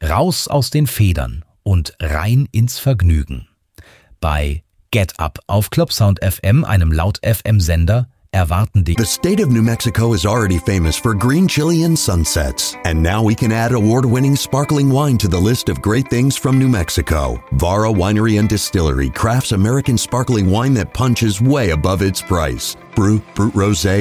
Raus aus den Federn und rein ins Vergnügen. Bei Get Up auf Clubsound FM, einem Laut-FM-Sender, erwarten dich. The state of New Mexico is already famous for green chili and sunsets. And now we can add award-winning sparkling wine to the list of great things from New Mexico. Vara Winery and Distillery crafts American sparkling wine that punches way above its price. Brut, Brut Rosé,